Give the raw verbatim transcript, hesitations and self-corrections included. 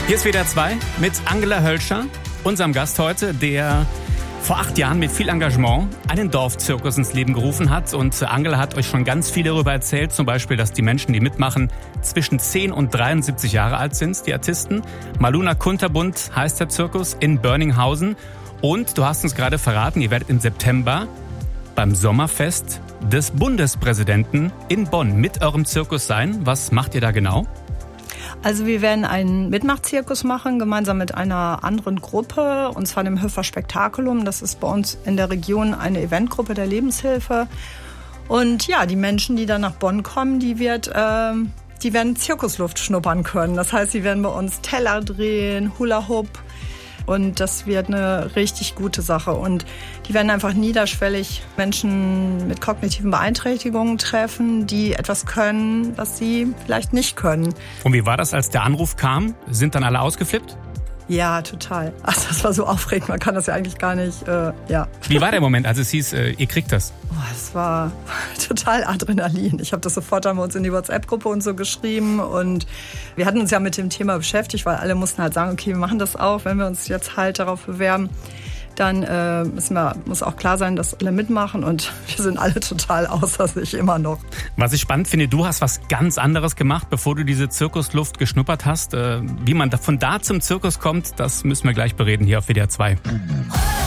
Hier ist W D R zwei mit Angela Hölscher, unserem Gast heute, der vor acht Jahren mit viel Engagement einen Dorfzirkus ins Leben gerufen hat. Und Angela hat euch schon ganz viel darüber erzählt, zum Beispiel, dass die Menschen, die mitmachen, zwischen zehn und dreiundsiebzig Jahre alt sind, die Artisten. Maluna Kunterbund heißt der Zirkus in Börninghausen. Und du hast uns gerade verraten, ihr werdet im September beim Sommerfest des Bundespräsidenten in Bonn mit eurem Zirkus sein. Was macht ihr da genau? Also wir werden einen Mitmachzirkus machen, gemeinsam mit einer anderen Gruppe, und zwar dem Höfer Spektakulum. Das ist bei uns in der Region eine Eventgruppe der Lebenshilfe. Und ja, die Menschen, die dann nach Bonn kommen, die, wird, äh, die werden Zirkusluft schnuppern können. Das heißt, sie werden bei uns Teller drehen, Hula Hoop. Und das wird eine richtig gute Sache. Und die werden einfach niederschwellig Menschen mit kognitiven Beeinträchtigungen treffen, die etwas können, was sie vielleicht nicht können. Und wie war das, als der Anruf kam? Sind dann alle ausgeflippt? Ja, total. Also das war so aufregend, man kann das ja eigentlich gar nicht, äh, ja. Wie war der Moment, als es hieß, äh, ihr kriegt das? Oh, es war total Adrenalin. Ich habe das sofort dann bei uns in die WhatsApp-Gruppe und so geschrieben. Und wir hatten uns ja mit dem Thema beschäftigt, weil alle mussten halt sagen, okay, wir machen das auch, wenn wir uns jetzt halt darauf bewerben. Dann äh, müssen wir, muss auch klar sein, dass alle mitmachen, und wir sind alle total außer sich immer noch. Was ich spannend finde, du hast was ganz anderes gemacht, bevor du diese Zirkusluft geschnuppert hast. Äh, wie man von da zum Zirkus kommt, das müssen wir gleich bereden hier auf W D R zwei.